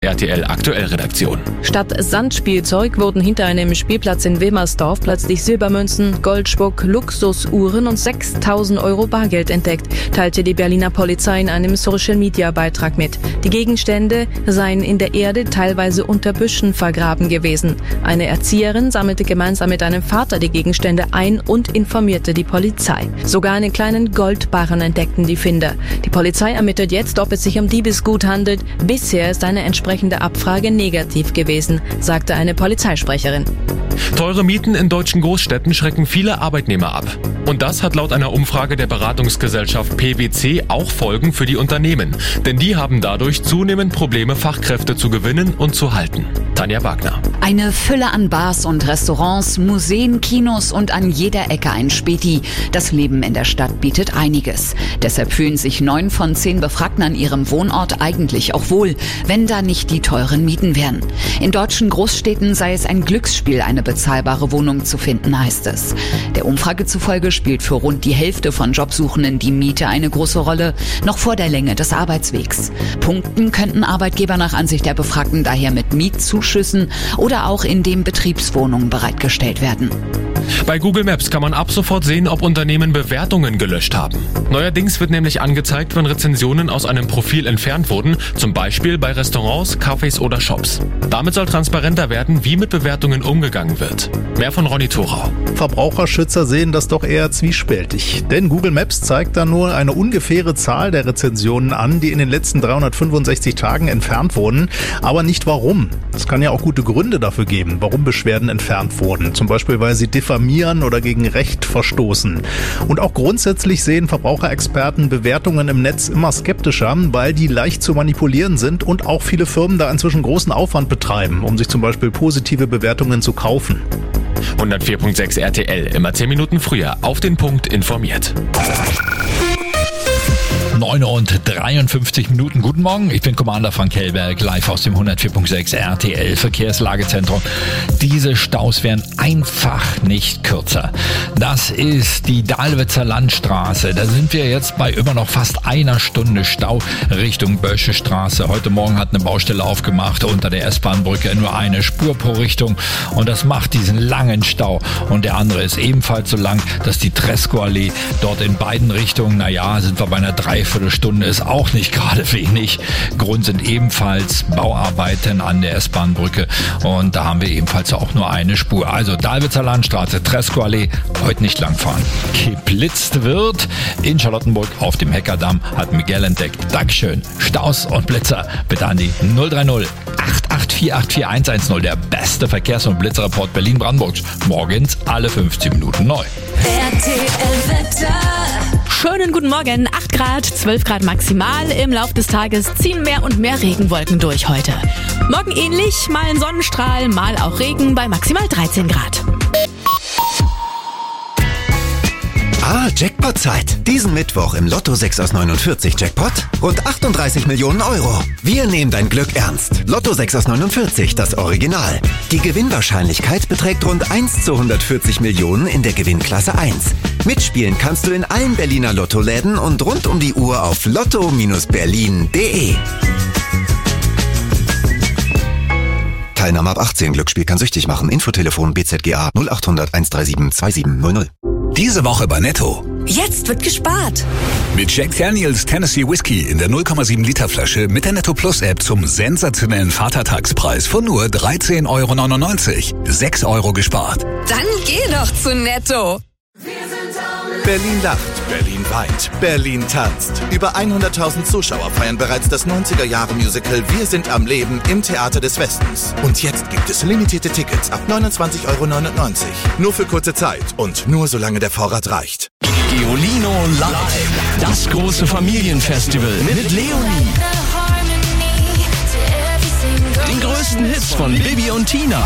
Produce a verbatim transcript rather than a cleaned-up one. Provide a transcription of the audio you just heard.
R T L Aktuell Redaktion. Statt Sandspielzeug wurden hinter einem Spielplatz in Wilmersdorf plötzlich Silbermünzen, Goldschmuck, Luxusuhren und sechstausend Euro Bargeld entdeckt, teilte die Berliner Polizei in einem Social-Media-Beitrag mit. Die Gegenstände seien in der Erde teilweise unter Büschen vergraben gewesen. Eine Erzieherin sammelte gemeinsam mit einem Vater die Gegenstände ein und informierte die Polizei. Sogar einen kleinen Goldbarren entdeckten die Finder. Die Polizei ermittelt jetzt, ob es sich um Diebesgut handelt. Bisher ist eine entsprechende Abfrage negativ gewesen, sagte eine Polizeisprecherin. Teure Mieten in deutschen Großstädten schrecken viele Arbeitnehmer ab. Und das hat laut einer Umfrage der Beratungsgesellschaft P W C auch Folgen für die Unternehmen. Denn die haben dadurch zunehmend Probleme, Fachkräfte zu gewinnen und zu halten. Tanja Wagner. Eine Fülle an Bars und Restaurants, Museen, Kinos und an jeder Ecke ein Späti. Das Leben in der Stadt bietet einiges. Deshalb fühlen sich neun von zehn Befragten an ihrem Wohnort eigentlich auch wohl, wenn da nicht die teuren Mieten wären. In deutschen Großstädten sei es ein Glücksspiel, eine bezahlbare Wohnung zu finden, heißt es. Der Umfrage zufolge spielt für rund die Hälfte von Jobsuchenden die Miete eine große Rolle, noch vor der Länge des Arbeitswegs. Punkten könnten Arbeitgeber nach Ansicht der Befragten daher mit Mietzuschüssen oder auch indem Betriebswohnungen bereitgestellt werden. Bei Google Maps kann man ab sofort sehen, ob Unternehmen Bewertungen gelöscht haben. Neuerdings wird nämlich angezeigt, wenn Rezensionen aus einem Profil entfernt wurden, zum Beispiel bei Restaurants, Cafés oder Shops. Damit soll transparenter werden, wie mit Bewertungen umgegangen wird. Mehr von Ronny Thorau. Verbraucherschützer sehen das doch eher zwiespältig. Denn Google Maps zeigt da nur eine ungefähre Zahl der Rezensionen an, die in den letzten dreihundertfünfundsechzig Tagen entfernt wurden, aber nicht warum. Es kann ja auch gute Gründe dafür geben, warum Beschwerden entfernt wurden. Zum Beispiel, weil sie diffamieren oder gegen Recht verstoßen. Und auch grundsätzlich sehen Verbraucherexperten Bewertungen im Netz immer skeptischer, weil die leicht zu manipulieren sind und auch viele Firmen da inzwischen großen Aufwand betreiben, um sich zum Beispiel positive Bewertungen zu kaufen. hundertvier Komma sechs R T L, immer zehn Minuten früher, auf den Punkt informiert. neun und dreiundfünfzig Minuten. Guten Morgen, ich bin Commander Frank Hellberg, live aus dem hundertvier Komma sechs R T L Verkehrslagezentrum. Diese Staus werden einfach nicht kürzer. Das ist die Dahlwitzer Landstraße. Da sind wir jetzt bei immer noch fast einer Stunde Stau Richtung Bösche Straße. Heute Morgen hat eine Baustelle aufgemacht unter der S-Bahn-Brücke, nur eine Spur pro Richtung. Und das macht diesen langen Stau. Und der andere ist ebenfalls so lang, dass die Tresco-Allee dort in beiden Richtungen, naja, sind wir bei einer Dreiviertelstunde, ist auch nicht gerade wenig. Grund sind ebenfalls Bauarbeiten an der S-Bahn-Brücke und da haben wir ebenfalls auch nur eine Spur. Also Dahlwitzer Landstraße, Tresco-Allee, heute nicht langfahren. Geblitzt wird in Charlottenburg auf dem Heckerdamm, hat Miguel entdeckt. Dankeschön. Staus und Blitzer bitte an die null drei null acht acht vier acht vier eins eins null, der beste Verkehrs- und Blitzerreport Berlin-Brandenburgs. Morgens alle fünfzehn Minuten neu. R T L-Wetter. Schönen guten Morgen, acht Grad, zwölf Grad maximal. Im Lauf des Tages ziehen mehr und mehr Regenwolken durch heute. Morgen ähnlich, mal ein Sonnenstrahl, mal auch Regen bei maximal dreizehn Grad. Ah, Jackpot-Zeit. Diesen Mittwoch im Lotto sechs aus neunundvierzig Jackpot rund achtunddreißig Millionen Euro. Wir nehmen dein Glück ernst. Lotto sechs aus neunundvierzig, das Original. Die Gewinnwahrscheinlichkeit beträgt rund eins zu hundertvierzig Millionen in der Gewinnklasse eins. Mitspielen kannst du in allen Berliner Lottoläden und rund um die Uhr auf lotto Bindestrich berlin Punkt de. Teilnahme ab achtzehn. Glücksspiel kann süchtig machen. Infotelefon B Z G A null acht hundert eins drei sieben zwei sieben null null. Diese Woche bei Netto. Jetzt wird gespart. Mit Jack Daniels Tennessee Whiskey in der null Komma sieben Liter Flasche mit der Netto Plus App zum sensationellen Vatertagspreis von nur dreizehn Euro neunundneunzig. sechs Euro gespart. Dann geh doch zu Netto. Berlin lacht, Berlin weint, Berlin tanzt. Über hunderttausend Zuschauer feiern bereits das neunziger-Jahre-Musical Wir sind am Leben im Theater des Westens. Und jetzt gibt es limitierte Tickets ab neunundzwanzig Euro neunundneunzig. Nur für kurze Zeit und nur solange der Vorrat reicht. Geolino Live, das große Familienfestival mit Leonie. Den größten Hits von Bibi und Tina.